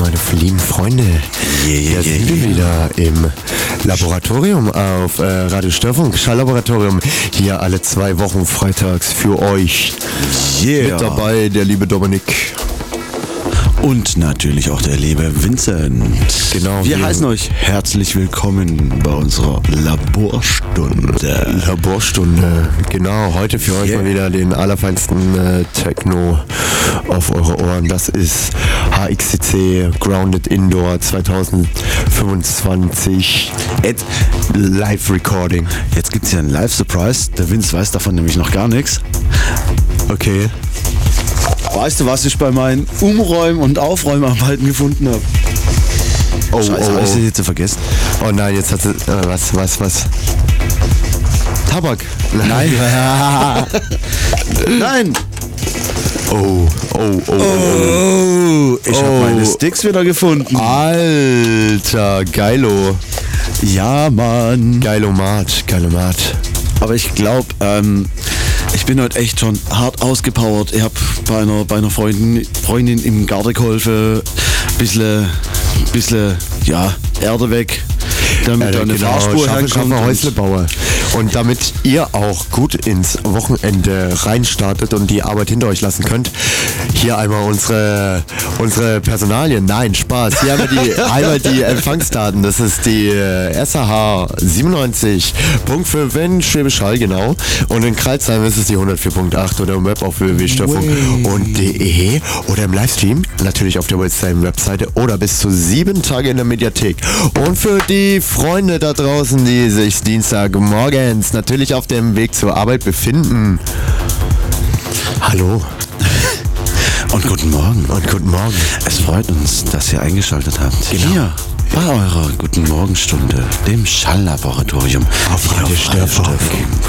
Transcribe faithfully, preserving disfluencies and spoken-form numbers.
meine lieben Freunde. Yeah, yeah, Hier sind yeah, wir wieder im Laboratorium auf äh, Radio Störfunk, Schalllaboratorium. Hier alle zwei Wochen freitags für euch. Yeah. Mit dabei der liebe Dominik. Und natürlich auch der liebe Vincent. Genau. Wir, wir heißen euch herzlich willkommen bei unserer Laborstunde. Laborstunde. Genau, heute für euch Yeah. mal wieder den allerfeinsten äh, Techno auf eure Ohren. Das ist H X C C Grounded Indoor zwanzig fünfundzwanzig Jetzt, Live Recording. jetzt gibt es ja einen Live-Surprise. Der Vince weiß davon nämlich noch gar nichts. Okay. Weißt du, was ich bei meinen Umräumen- und Aufräumarbeiten gefunden habe? Oh, Scheiße, oh, hab ich oh. sie jetzt vergessen? Oh nein, jetzt hat sie. Äh, was, was, was? Tabak? Nein. Nein. Oh, oh, oh, oh. Oh, ich Oh. habe meine Sticks wieder gefunden. Alter, geilo. Ja, Mann. Geilomat, Geilomat. Aber ich glaube, ähm, ich bin heute echt schon hart ausgepowert. Ich habe bei einer, bei einer Freundin, Freundin im Garten geholfen, ein bisschen, bisschen, ja, Erde weg, damit da eine Fahrspur Schaffe, herkommt. Schaffe, Häuslebauer. Und damit ihr auch gut ins Wochenende reinstartet und die Arbeit hinter euch lassen könnt, hier einmal unsere, unsere Personalien. Nein, Spaß. Hier haben wir die, einmal die Empfangsdaten. Das ist die äh, S A H siebenundneunzig Punkt fünf in Schwäbisch Hall, genau. Und in Kreilsheim ist es die hundertvier Punkt acht oder im Web auf w w w punkt störfunk punkt d e oder im Livestream, natürlich auf der Webseite oder bis zu sieben Tage in der Mediathek. Und für die Freunde da draußen, die sich Dienstagmorgens natürlich auf dem Weg zur Arbeit befinden. Hallo. Und guten Morgen. Und guten Morgen. Es freut uns, dass ihr eingeschaltet habt. Genau. Hier bei eurer Guten Morgenstunde, dem Schalllaboratorium Auf Radio Störfunk.